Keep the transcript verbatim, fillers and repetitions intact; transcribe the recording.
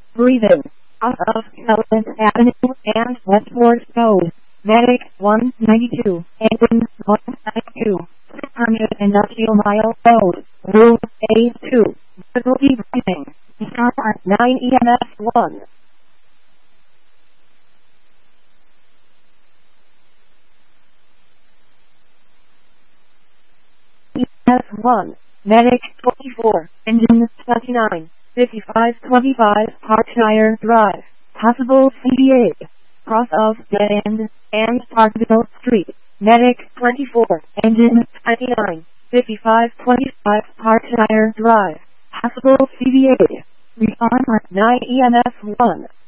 breathing. Off of Elephant Avenue and Westport Road. Medic one ninety-two, engine one ninety-two, six hundred Industrial Mile Road, Room A two, difficulty breathing. Start at nine E M S one. E M S one, Medic twenty-four, engine twenty-nine, fifty-five twenty-five, Parkshire Drive, possible C D A. Cross of Dead End and Parkville Street. Medic twenty-four, engine twenty-nine, fifty-five twenty-five, Parkshire Drive, possible C D A. Respond at nine E M S one.